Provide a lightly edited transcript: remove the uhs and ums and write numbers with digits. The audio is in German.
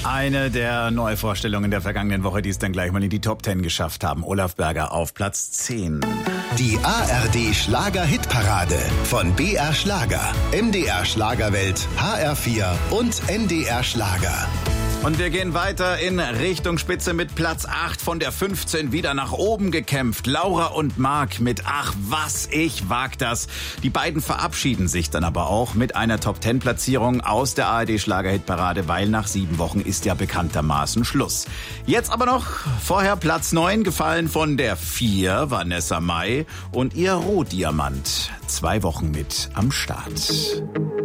Eine der Neuvorstellungen der vergangenen Woche, die es dann gleich mal in die Top 10 geschafft haben. Olaf Berger auf Platz 10. Die ARD Schlager-Hitparade von BR Schlager, MDR Schlagerwelt, HR4 und NDR Schlager. Und wir gehen weiter in Richtung Spitze mit Platz 8 von der 15 wieder nach oben gekämpft. Laura und Marc mit Ach, was ich wag das. Die beiden verabschieden sich dann aber auch mit einer Top-10-Platzierung aus der ARD Schlager-Hitparade, weil nach 7 Wochen ist ja bekanntermaßen Schluss. Jetzt aber noch vorher Platz 9, gefallen von der 4, Vanessa Mai und ihr Rohdiamant. 2 Wochen mit am Start.